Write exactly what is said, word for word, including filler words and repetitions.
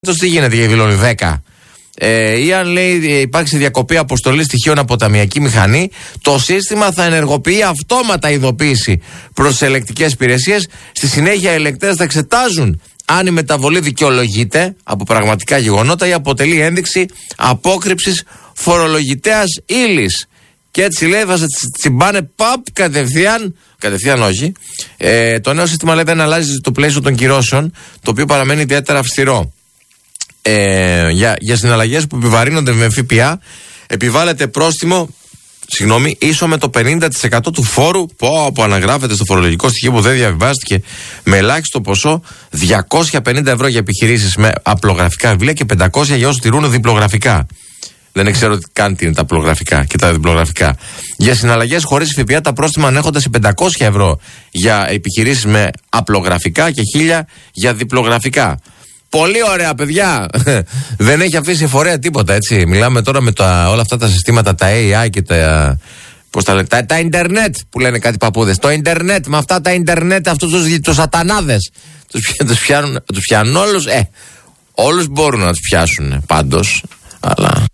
τι γίνεται για δηλώνει δέκα. Ε, ή αν λέει υπάρξει διακοπή αποστολή στοιχείων από ταμιακή μηχανή, το σύστημα θα ενεργοποιεί αυτόματα ειδοποίηση προς τις ελεκτικές υπηρεσίες. Στη συνέχεια οι ελεκτές θα εξετάζουν αν η μεταβολή δικαιολογείται από πραγματικά γεγονότα ή αποτελεί ένδειξη απόκρυψης φορολογητέας ύλης. Και έτσι λέει θα σε τσιμπάνε παπ κατευθείαν. Κατευθείαν όχι. Ε, το νέο σύστημα λέει δεν αλλάζει το πλαίσιο των κυρώσεων, το οποίο παραμένει ιδιαίτερα αυστηρό. Ε, για, για συναλλαγές που επιβαρύνονται με ΦΠΑ επιβάλλεται πρόστιμο, συγγνώμη, ίσο με το πενήντα τοις εκατό του φόρου που, που αναγράφεται στο φορολογικό στοιχείο που δεν διαβιβάστηκε, με ελάχιστο ποσό διακόσια πενήντα ευρώ για επιχειρήσεις με απλογραφικά βιβλία και πεντακόσια για όσους τηρούν διπλογραφικά. Δεν ξέρω καν τι είναι τα απλογραφικά και τα διπλογραφικά. Για συναλλαγές χωρίς ΦΠΑ τα πρόστιμα ανέχονται σε πεντακόσια ευρώ για επιχειρήσεις με απλογραφικά και χίλια για διπλογραφικά. Πολύ ωραία, παιδιά. Δεν έχει αφήσει φορέα τίποτα, έτσι. Μιλάμε τώρα με τα, όλα αυτά τα συστήματα, τα έι άι και τα. Πώς τα λένε, τα, τα ίντερνετ που λένε κάτι παππούδες. Το ίντερνετ, με αυτά τα ίντερνετ, αυτούς τους, τους σατανάδες. Τους, τους, πιάνουν, τους πιάνουν όλους. Ε, όλους μπορούν να τους πιάσουν πάντως. Αλλά.